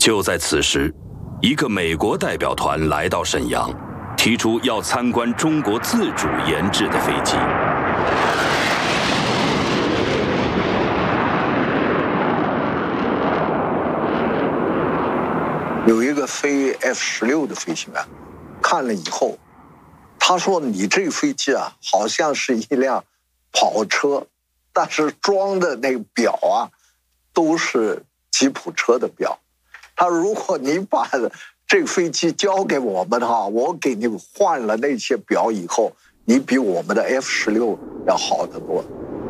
就在此时，一个美国代表团来到沈阳，提出要参观中国自主研制的飞机。 有一个飞 F-16的飞行员看了以后，他说：“你这个飞机啊，好像是一辆跑车，但是装的那个表啊，都是吉普车的表。他说如果你把这个飞机交给我们的话，我给你换了那些表以后，你比我们的 F-16要好得多。”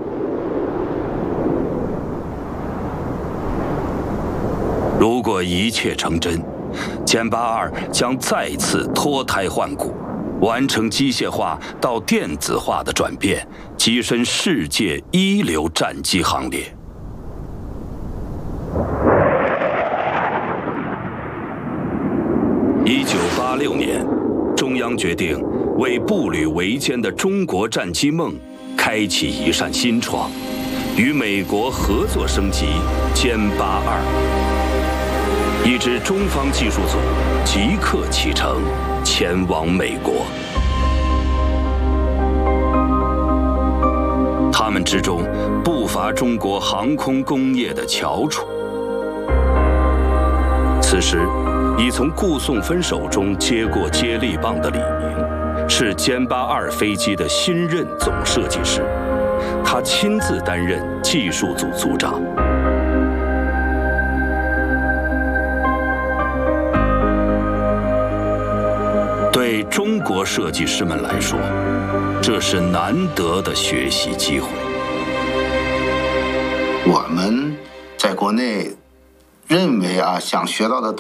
如果一切成真，歼82将再次脱胎换骨，完成机械化到电子化的转变，跻身世界一流战机行列。1986年，中央决定为步履维艰的中国战机梦开启一扇新窗，与美国合作升级歼82。一支中方技术组即刻启程，前往美国。他们之中不乏中国航空工业的翘楚。此时，已从顾颂芬手中接过接力棒的李明，是歼82飞机的新任总设计师，他亲自担任技术组组长。对中国设计师们来说，这是难得的学习机会。 我们在国内认为想学到的东西